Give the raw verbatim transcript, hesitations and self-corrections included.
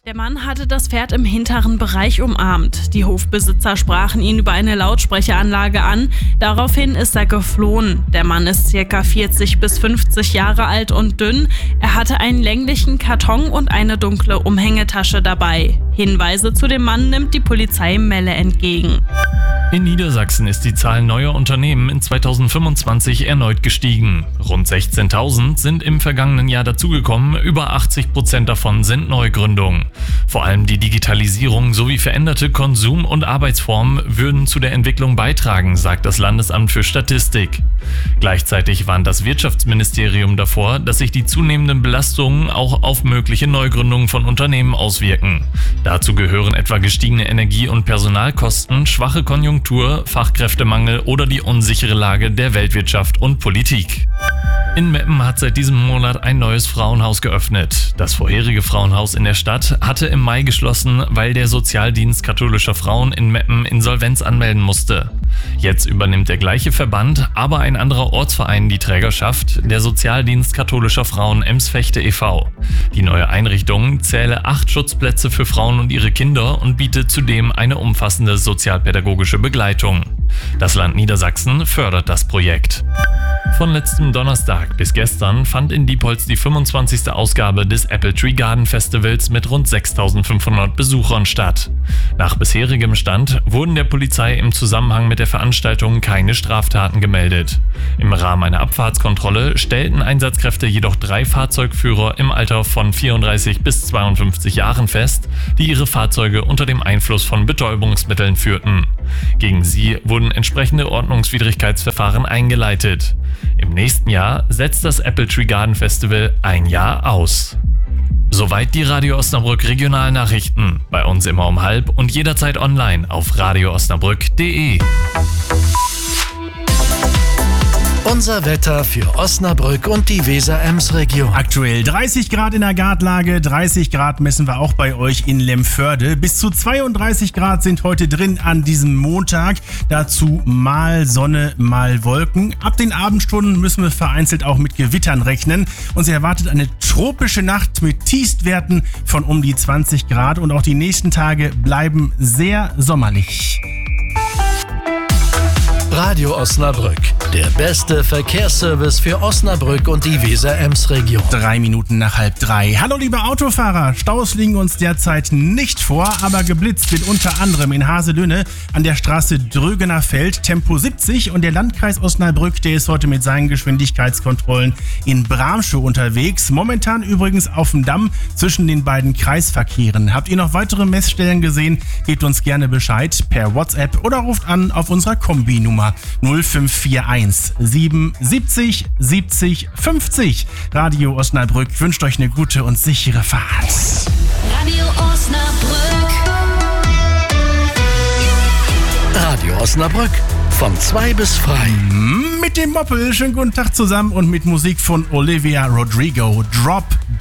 Der Mann hatte das Pferd im hinteren Bereich umarmt. Die Hofbesitzer sprachen ihn über eine Lautsprecheranlage an. Daraufhin ist er geflohen. Der Mann ist ca. vierzig bis fünfzig Jahre alt und dünn. Er hatte einen länglichen Karton und eine dunkle Umhängetasche dabei. Hinweise zu dem Mann nimmt die Polizei Melle entgegen. In Niedersachsen ist die Zahl neuer Unternehmen in zweitausendfünfundzwanzig erneut gestiegen. Rund sechzehntausend sind im vergangenen Jahr dazugekommen, über achtzig Prozent davon sind Neugründungen. Vor allem die Digitalisierung sowie veränderte Konsum- und Arbeitsformen würden zu der Entwicklung beitragen, sagt das Landesamt für Statistik. Gleichzeitig warnt das Wirtschaftsministerium davor, dass sich die zunehmenden Belastungen auch auf mögliche Neugründungen von Unternehmen auswirken. Dazu gehören etwa gestiegene Energie- und Personalkosten, schwache Konjunktur, Fachkräftemangel oder die unsichere Lage der Weltwirtschaft und Politik. In Meppen hat seit diesem Monat ein neues Frauenhaus geöffnet. Das vorherige Frauenhaus in der Stadt hatte im Mai geschlossen, weil der Sozialdienst katholischer Frauen in Meppen Insolvenz anmelden musste. Jetzt übernimmt der gleiche Verband, aber ein anderer Ortsverein die Trägerschaft, der Sozialdienst katholischer Frauen Emsfechte e V Die neue Einrichtung zähle acht Schutzplätze für Frauen und ihre Kinder und bietet zudem eine umfassende sozialpädagogische Begleitung. Das Land Niedersachsen fördert das Projekt. Von letztem Donnerstag bis gestern fand in Diepholz die fünfundzwanzigste Ausgabe des Apple Tree Garden Festivals mit rund sechstausendfünfhundert Besuchern statt. Nach bisherigem Stand wurden der Polizei im Zusammenhang mit der Veranstaltung keine Straftaten gemeldet. Im Rahmen einer Abfahrtskontrolle stellten Einsatzkräfte jedoch drei Fahrzeugführer im Alter von vierunddreißig bis zweiundfünfzig Jahren fest, die ihre Fahrzeuge unter dem Einfluss von Betäubungsmitteln führten. Gegen sie wurden entsprechende Ordnungswidrigkeitsverfahren eingeleitet. Im nächsten Jahr setzt das Apple Tree Garden Festival ein Jahr aus. Soweit die Radio Osnabrück Regionalnachrichten. Bei uns immer um halb und jederzeit online auf radio osnabrück punkt de. Unser Wetter für Osnabrück und die Weser-Ems-Region. Aktuell dreißig Grad in der Gartlage, dreißig Grad messen wir auch bei euch in Lemförde. Bis zu zweiunddreißig Grad sind heute drin an diesem Montag. Dazu mal Sonne, mal Wolken. Ab den Abendstunden müssen wir vereinzelt auch mit Gewittern rechnen. Uns erwartet eine tropische Nacht mit Tiefstwerten von um die zwanzig Grad. Und auch die nächsten Tage bleiben sehr sommerlich. Radio Osnabrück, der beste Verkehrsservice für Osnabrück und die Weser-Ems-Region. Drei Minuten nach halb drei. Hallo liebe Autofahrer, Staus liegen uns derzeit nicht vor, aber geblitzt wird unter anderem in Haselünne an der Straße Drögener Feld Tempo siebzig und der Landkreis Osnabrück, der ist heute mit seinen Geschwindigkeitskontrollen in Bramschow unterwegs. Momentan übrigens auf dem Damm zwischen den beiden Kreisverkehren. Habt ihr noch weitere Messstellen gesehen? Gebt uns gerne Bescheid per WhatsApp oder ruft an auf unserer Kombi-Nummer null fünf vier eins sieben siebzig siebzig fünfzig. Radio Osnabrück wünscht euch eine gute und sichere Fahrt. Radio Osnabrück. Radio Osnabrück, von zwei bis frei. Mit dem Moppel, schönen guten Tag zusammen und mit Musik von Olivia Rodrigo. Drop